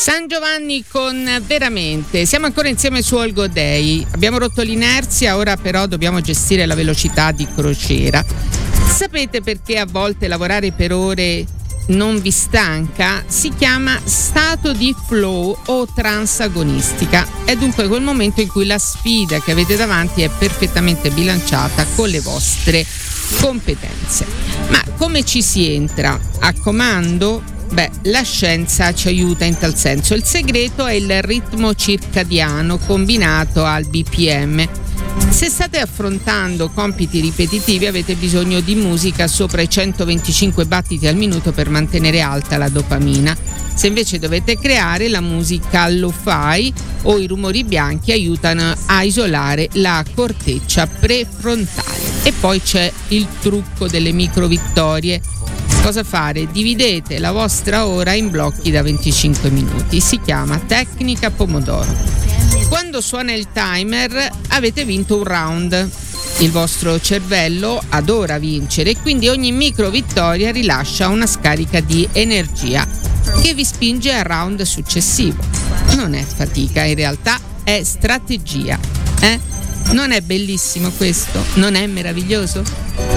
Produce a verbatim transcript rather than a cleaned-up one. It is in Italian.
San Giovanni con Veramente. Siamo ancora insieme su All Go Day. Abbiamo rotto l'inerzia, ora però dobbiamo gestire la velocità di crociera. Sapete perché a volte lavorare per ore non vi stanca? Si chiama stato di flow o trance agonistica. È dunque quel momento in cui la sfida che avete davanti è perfettamente bilanciata con le vostre competenze. Ma come ci si entra? A comando? Beh, la scienza ci aiuta in tal senso. Il segreto è il ritmo circadiano combinato al B P M. Se state affrontando compiti ripetitivi avete bisogno di musica sopra i centoventicinque battiti al minuto per mantenere alta la dopamina. Se invece dovete creare, la musica lo-fi o i rumori bianchi aiutano a isolare la corteccia prefrontale. E poi c'è il trucco delle micro vittorie. Cosa fare? Dividete la vostra ora in blocchi da venticinque minuti. Si chiama tecnica pomodoro. Quando suona il timer avete vinto un round. Il vostro cervello adora vincere e quindi ogni micro vittoria rilascia una scarica di energia che vi spinge al round successivo. Non è fatica, in realtà è strategia. Eh? Non è bellissimo questo? Non è meraviglioso?